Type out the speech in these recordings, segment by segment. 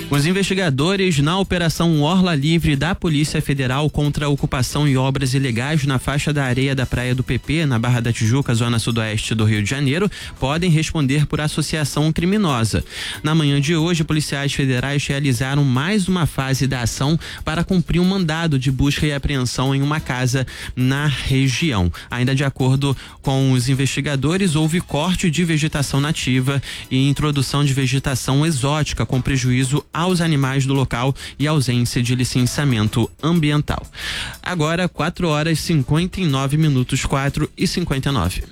Os investigadores na Operação Orla Livre da Polícia Federal contra a ocupação e obras ilegais na faixa da areia da Praia do PP, na Barra da Tijuca, zona sudoeste do Rio de Janeiro, podem responder por associação criminosa. Na manhã de hoje, policiais federais realizaram mais uma fase da ação para cumprir um mandado de busca e apreensão em uma casa na região. Ainda de acordo com os investigadores, houve corte de vegetação nativa e introdução de vegetação exótica com prejuízo aos animais do local e ausência de licenciamento ambiental. Agora, 4h59, 4h59.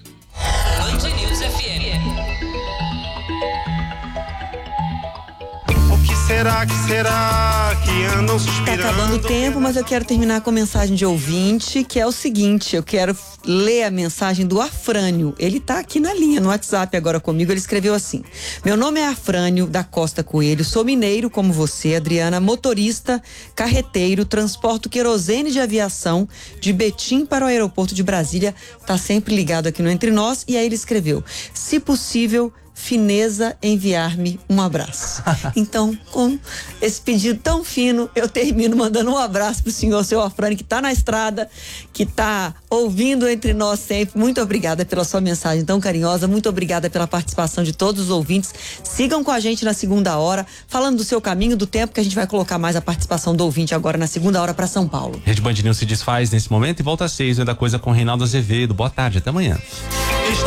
Será que andam suspirando? Tá acabando o tempo, mas eu quero terminar com a mensagem de ouvinte, que é o seguinte: eu quero ler a mensagem do Afrânio. Ele tá aqui na linha, no WhatsApp agora comigo. Ele escreveu assim: meu nome é Afrânio da Costa Coelho, sou mineiro como você, Adriana, motorista, carreteiro, transporto querosene de aviação de Betim para o aeroporto de Brasília. Tá sempre ligado aqui no Entre Nós. E aí ele escreveu: se possível, fineza, enviar-me um abraço. Então, com esse pedido tão fino, eu termino mandando um abraço pro senhor, seu Afrânio, que tá na estrada, que tá ouvindo Entre Nós sempre. Muito obrigada pela sua mensagem tão carinhosa, muito obrigada pela participação de todos os ouvintes. Sigam com a gente na segunda hora, falando do seu caminho, do tempo, que a gente vai colocar mais a participação do ouvinte agora na segunda hora para São Paulo. Rede Band News se desfaz nesse momento e volta às 6, da coisa com Reinaldo Azevedo. Boa tarde, até amanhã.